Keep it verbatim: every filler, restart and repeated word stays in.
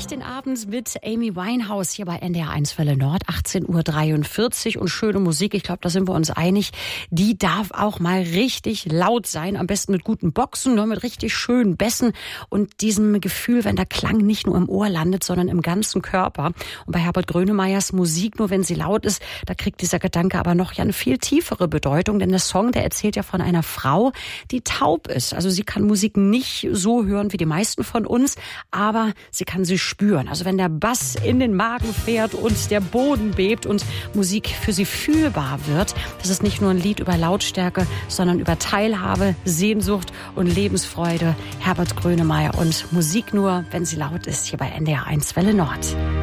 den Abend mit Amy Winehouse hier bei N D R eins Welle Nord, achtzehn Uhr dreiundvierzig und schöne Musik, ich glaube, da sind wir uns einig, die darf auch mal richtig laut sein, am besten mit guten Boxen, nur mit richtig schönen Bässen und diesem Gefühl, wenn der Klang nicht nur im Ohr landet, sondern im ganzen Körper. Und bei Herbert Grönemeyers Musik, nur wenn sie laut ist, da kriegt dieser Gedanke aber noch ja eine viel tiefere Bedeutung, denn der Song, der erzählt ja von einer Frau, die taub ist. Also sie kann Musik nicht so hören wie die meisten von uns, aber sie kann sie spüren. Also wenn der Bass in den Magen fährt und der Boden bebt und Musik für sie fühlbar wird, das ist nicht nur ein Lied über Lautstärke, sondern über Teilhabe, Sehnsucht und Lebensfreude. Herbert Grönemeyer und Musik nur, wenn sie laut ist, hier bei N D R eins Welle Nord.